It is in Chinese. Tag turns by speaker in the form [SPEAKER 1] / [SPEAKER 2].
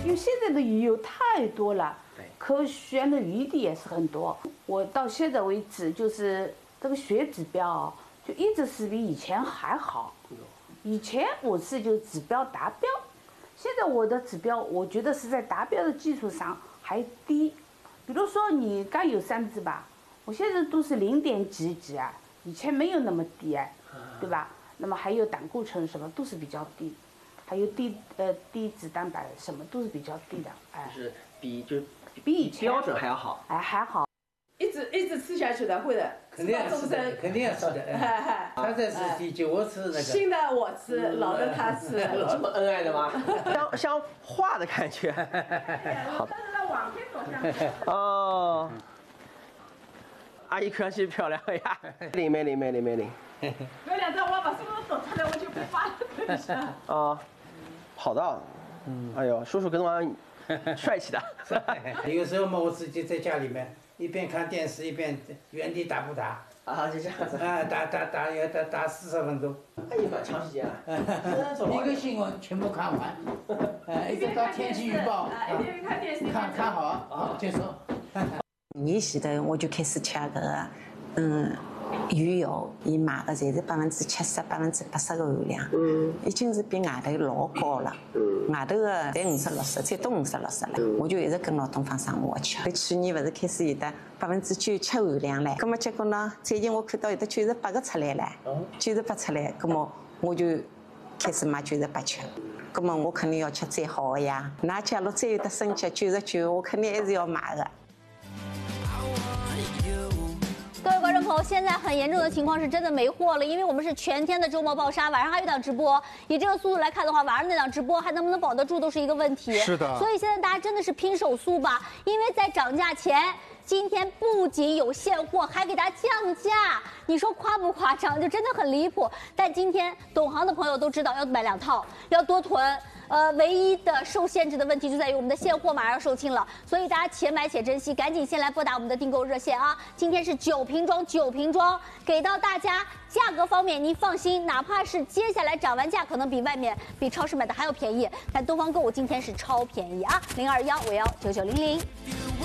[SPEAKER 1] 因为现在的鱼油太多了，可选的余地也是很多。我到现在为止，就是这个学指标就一直是比以前还好。以前我是就指标达标，现在我的指标我觉得是在达标的基础上还低。比如说你刚有3只吧，我现在都是0.几几啊，以前没有那么低哎，对吧？那么还有胆固醇什么都是比较低。还有低脂蛋白什么都是比较低的，哎，
[SPEAKER 2] 就是比
[SPEAKER 1] 以前
[SPEAKER 2] 标准还要好，
[SPEAKER 1] 哎还好，
[SPEAKER 3] 一直吃下去的，会的，
[SPEAKER 4] 肯定要吃的，肯定要吃的。他在吃第9，我吃那个。
[SPEAKER 3] 新的我吃，老的他吃。
[SPEAKER 2] 有这么恩爱的吗？像画的感觉。
[SPEAKER 1] 好，但是往前走向前。
[SPEAKER 2] 哦，阿姨看上去漂亮呀，美丽。
[SPEAKER 3] 有2张，我把书都抖出来，我就不发了。
[SPEAKER 2] 哦，好的，哎呦，叔叔跟我帅气的。
[SPEAKER 4] 有时候嘛，我自己在家里面一边看电视一边原地打不打。
[SPEAKER 2] 啊，就这样子。
[SPEAKER 4] 啊，要打40分钟。
[SPEAKER 2] 哎呀，蛮长时间了。
[SPEAKER 4] 一个新闻全部看完，一直到天气预报，
[SPEAKER 3] 一边看电视，
[SPEAKER 4] 看好，结束。
[SPEAKER 5] 年前头我就开始吃搿个，鱼油，伊卖的侪是70%、80%的含量，已经是比外头老高了。外头的才50、60，最多50、60了。我就一直跟牢东方生活吃。去年勿是开始有的97%含量唻，葛么结果呢，最近我看到有的98个出来了，98出来，葛么我就开始买98吃。葛么我肯定要吃最好的呀。那假如再有得升级99，我肯定还是要买的。
[SPEAKER 6] 各位观众朋友，现在很严重的情况是真的没货了，因为我们是全天的周末爆杀，晚上还有一档直播。以这个速度来看的话，晚上那档直播还能不能保得住都是一个问题。
[SPEAKER 7] 是的。
[SPEAKER 6] 所以现在大家真的是拼手速吧，因为在涨价前，今天不仅有现货，还给大家降价。你说夸不夸张？就真的很离谱。但今天懂行的朋友都知道要买2套，要多囤。唯一的受限制的问题就在于我们的现货马上要售罄了，所以大家且买且珍惜，赶紧先来拨打我们的订购热线啊！今天是9瓶装，给到大家。价格方面您放心，哪怕是接下来涨完价，可能比外面比超市买的还要便宜，但东方购物今天是超便宜啊！0215199900。